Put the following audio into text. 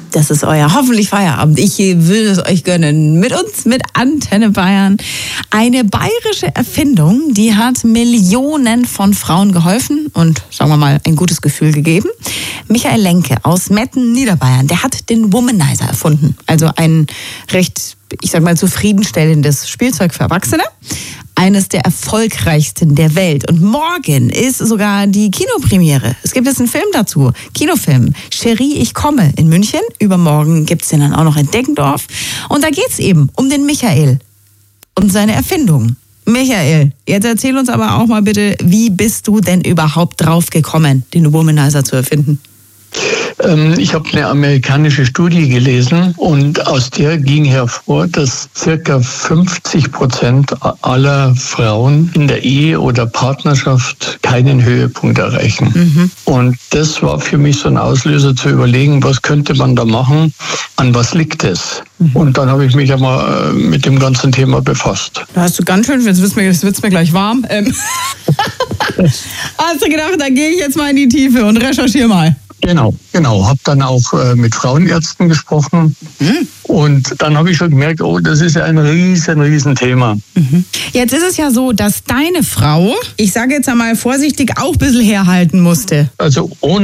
Das ist euer hoffentlich Feierabend. Ich will es euch gönnen. Mit uns, mit Antenne Bayern. Eine bayerische Erfindung, die hat Millionen von Frauen geholfen und, sagen wir mal, ein gutes Gefühl gegeben. Michael Lenke aus Metten, Niederbayern, der hat den Womanizer erfunden. Also ein recht, ich sag mal, zufriedenstellendes Spielzeug für Erwachsene. Eines der erfolgreichsten der Welt. Und morgen ist sogar die Kinopremiere. Es gibt jetzt einen Film dazu. Kinofilm. Cherie, ich komme in München. Übermorgen gibt es den dann auch noch in Deggendorf. Und da geht es eben um den Michael und seine Erfindung. Michael, jetzt erzähl uns aber auch mal bitte, wie bist du denn überhaupt drauf gekommen, den Womanizer zu erfinden? Ich habe eine amerikanische Studie gelesen und aus der ging hervor, dass circa 50% aller Frauen in der Ehe oder Partnerschaft keinen Höhepunkt erreichen. Mhm. Und das war für mich so ein Auslöser zu überlegen, was könnte man da machen, an was liegt es? Mhm. Und dann habe ich mich einmal mit dem ganzen Thema befasst. Da hast du ganz schön, jetzt wird's mir gleich warm. Hast du gedacht, da gehe ich jetzt mal in die Tiefe und recherchiere mal. Genau. Hab dann auch mit Frauenärzten gesprochen. Mhm. Und dann habe ich schon gemerkt, das ist ja ein riesen Thema. Mhm. Jetzt ist es ja so, dass deine Frau, ich sage jetzt einmal vorsichtig, auch ein bisschen herhalten musste. Also ohne